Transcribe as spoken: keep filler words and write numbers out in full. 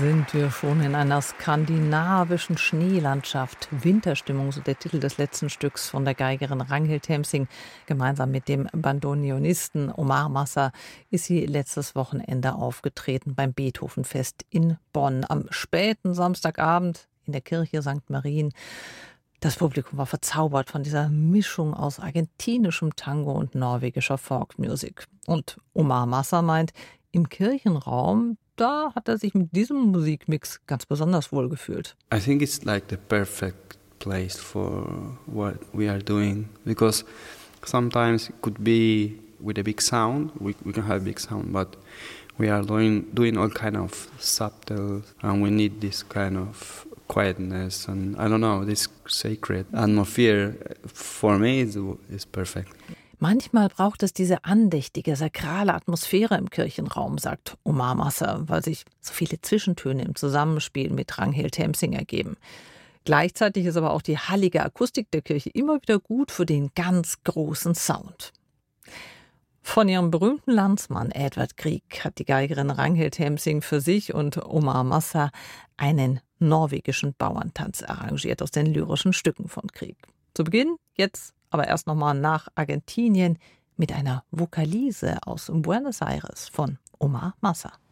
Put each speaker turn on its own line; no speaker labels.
sind wir schon in einer skandinavischen Schneelandschaft. Winterstimmung, so der Titel des letzten Stücks von der Geigerin Ragnhild Hemsing. Gemeinsam mit dem Bandoneonisten Omar Massa ist sie letztes Wochenende aufgetreten beim Beethovenfest in Bonn. Am späten Samstagabend in der Kirche Sankt Marien. Das Publikum war verzaubert von dieser Mischung aus argentinischem Tango und norwegischer Folkmusik. Und Omar Massa meint, im Kirchenraum, da hat er sich mit diesem Musikmix ganz besonders wohl gefühlt.
I think it's like the perfect place for what we are doing, because sometimes it could be with a big sound, we, we can have big sound, but we are doing, doing all kind of subtle, and we need this kind of quietness, and I don't know, this sacred atmosphere for me is, is perfect.
Manchmal braucht es diese andächtige, sakrale Atmosphäre im Kirchenraum, sagt Omar Massa, weil sich so viele Zwischentöne im Zusammenspiel mit Ragnhild Hemsing ergeben. Gleichzeitig ist aber auch die hallige Akustik der Kirche immer wieder gut für den ganz großen Sound. Von ihrem berühmten Landsmann Edvard Grieg hat die Geigerin Ragnhild Hemsing für sich und Omar Massa einen norwegischen Bauerntanz arrangiert aus den lyrischen Stücken von Grieg. Zu Beginn jetzt aber erst nochmal nach Argentinien mit einer Vokalise aus Buenos Aires von Omar Massa.